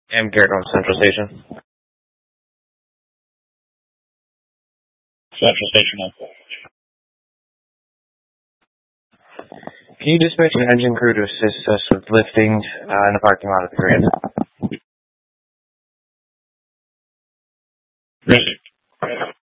I'm Garrett on Central Station. Central Station on. Can you dispatch an engine crew to assist us with lifting in the parking lot of the Grand? Ready.